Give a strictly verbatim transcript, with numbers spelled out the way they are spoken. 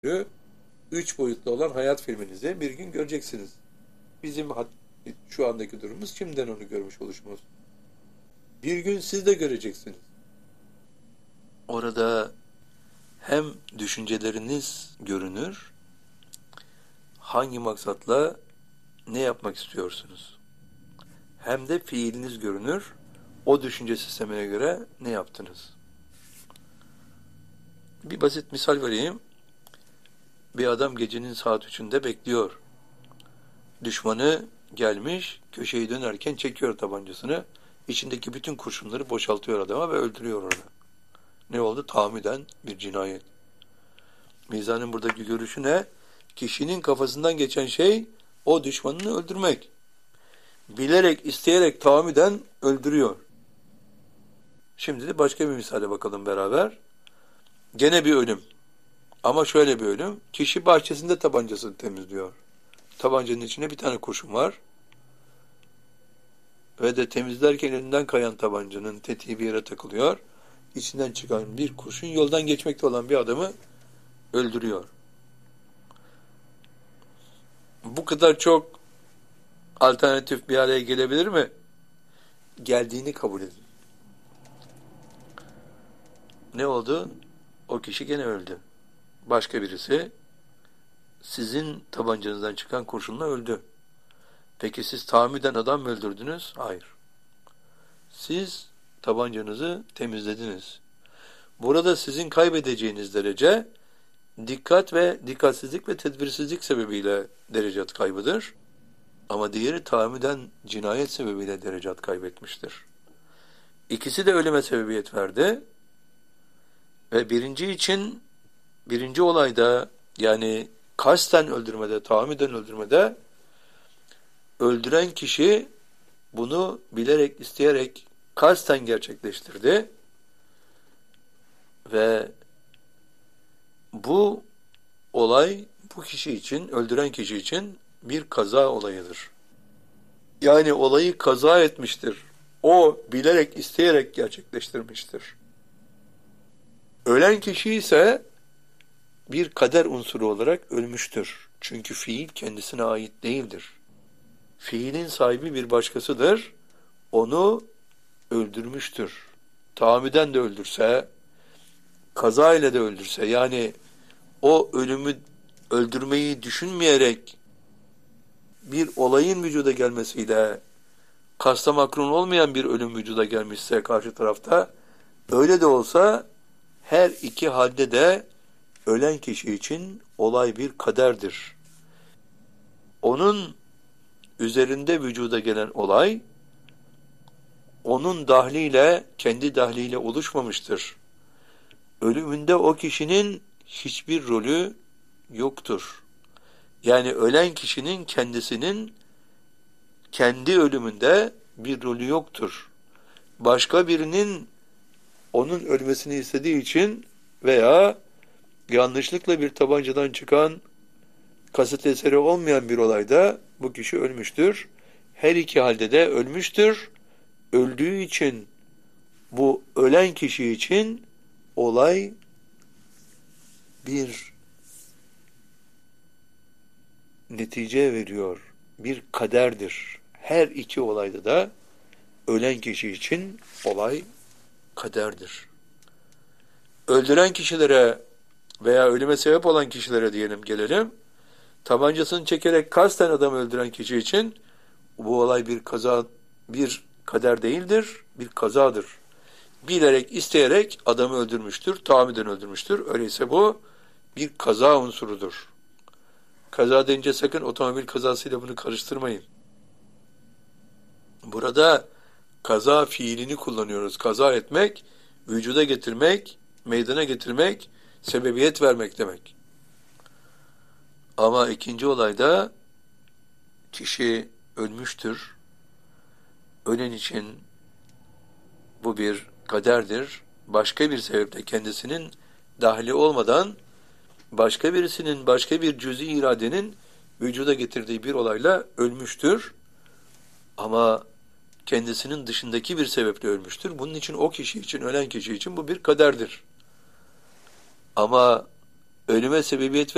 Üç boyutlu olan hayat filminizi bir gün göreceksiniz. Bizim şu andaki durumumuz şimdiden onu görmüş oluşumuz. Bir gün siz de göreceksiniz. Orada hem düşünceleriniz görünür, hangi maksatla ne yapmak istiyorsunuz? Hem de fiiliniz görünür, o düşünce sistemine göre ne yaptınız? Bir basit misal vereyim. Bir adam gecenin saat üçünde bekliyor. Düşmanı gelmiş, köşeyi dönerken çekiyor tabancasını. İçindeki bütün kurşunları boşaltıyor adama ve öldürüyor orada. Ne oldu? Tahammüden bir cinayet. Mizanın buradaki görüşü ne? Kişinin kafasından geçen şey o düşmanını öldürmek. Bilerek, isteyerek tahammüden öldürüyor. Şimdi de başka bir misale bakalım beraber. Gene bir ölüm. Ama şöyle bir ölüm. Kişi bahçesinde tabancasını temizliyor. Tabancanın içine bir tane kurşun var. Ve de temizlerken elinden kayan tabancanın tetiği bir yere takılıyor. İçinden çıkan bir kurşun yoldan geçmekte olan bir adamı öldürüyor. Bu kadar çok alternatif bir araya gelebilir mi? Geldiğini kabul edin. Ne oldu? O kişi gene öldü. Başka birisi sizin tabancanızdan çıkan kurşunla öldü. Peki siz tahammüden adam mı öldürdünüz? Hayır. Siz tabancanızı temizlediniz. Burada sizin kaybedeceğiniz derece dikkat ve dikkatsizlik ve tedbirsizlik sebebiyle derecat kaybıdır. Ama diğeri tahammüden cinayet sebebiyle derecat kaybetmiştir. İkisi de ölüme sebebiyet verdi. Ve birinci için, birinci olayda yani kasten öldürmede, tahammüden öldürmede öldüren kişi bunu bilerek, isteyerek, kasten gerçekleştirdi. Ve bu olay bu kişi için, öldüren kişi için bir kaza olayıdır. Yani olayı kaza etmiştir. O bilerek, isteyerek gerçekleştirmiştir. Ölen kişi ise bir kader unsuru olarak ölmüştür. Çünkü fiil kendisine ait değildir. Fiilin sahibi bir başkasıdır. Onu öldürmüştür. Tahammüden de öldürse, kaza ile de öldürse, yani o ölümü öldürmeyi düşünmeyerek bir olayın vücuda gelmesiyle kasta makrun olmayan bir ölüm vücuda gelmişse karşı tarafta, öyle de olsa her iki halde de ölen kişi için olay bir kaderdir. Onun üzerinde vücuda gelen olay, onun dahliyle, kendi dahliyle oluşmamıştır. Ölümünde o kişinin hiçbir rolü yoktur. Yani ölen kişinin kendisinin kendi ölümünde bir rolü yoktur. Başka birinin onun ölmesini istediği için veya yanlışlıkla bir tabancadan çıkan kasıt eseri olmayan bir olayda bu kişi ölmüştür. Her iki halde de ölmüştür. Öldüğü için bu ölen kişi için olay bir netice veriyor. Bir kaderdir. Her iki olayda da ölen kişi için olay kaderdir. Öldüren kişilere veya ölüme sebep olan kişilere diyelim gelelim. Tabancasını çekerek kasten adamı öldüren kişi için bu olay bir kaza, bir kader değildir, bir kazadır. Bilerek, isteyerek adamı öldürmüştür, tahammüden öldürmüştür. Öyleyse bu bir kaza unsurudur. Kaza deyince sakın otomobil kazasıyla bunu karıştırmayın. Burada kaza fiilini kullanıyoruz. Kaza etmek, vücuda getirmek, meydana getirmek, sebebiyet vermek demek. Ama ikinci olayda kişi ölmüştür. Ölen için bu bir kaderdir. Başka bir sebeple kendisinin dahli olmadan başka birisinin, başka bir cüz-i iradenin vücuda getirdiği bir olayla ölmüştür. Ama kendisinin dışındaki bir sebeple ölmüştür. Bunun için o kişi için, ölen kişi için bu bir kaderdir. Ama ölüme sebebiyet